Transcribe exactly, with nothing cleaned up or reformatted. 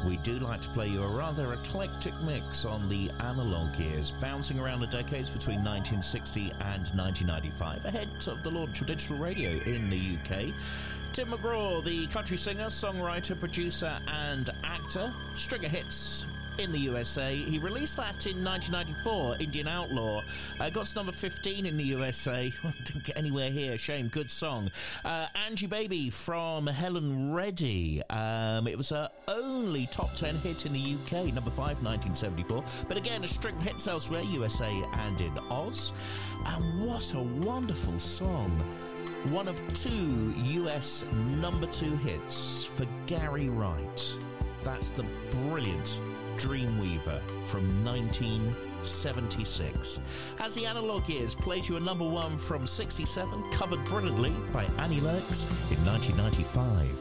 we do like to play you a rather eclectic mix on the analog years, bouncing around the decades between nineteen sixty and nineteen ninety-five, ahead of the launch of digital radio in the U K. Tim McGraw, the country singer, songwriter, producer and actor, string of hits in the U S A. He released that in nineteen ninety-four, Indian Outlaw. Uh, got to number fifteen in the U S A. Didn't get anywhere here. Shame. Good song. Uh, Angie Baby from Helen Reddy. Um, it was her only top ten hit in the U K, number five, nineteen seventy-four. But again, a string of hits elsewhere, U S A and in Oz. And what a wonderful song. One of two U S number two hits for Gary Wright. That's the brilliant Dreamweaver from nineteen seventy-six. As the analog years played you a number one from sixty-seven, covered brilliantly by Annie Lennox in nineteen ninety-five.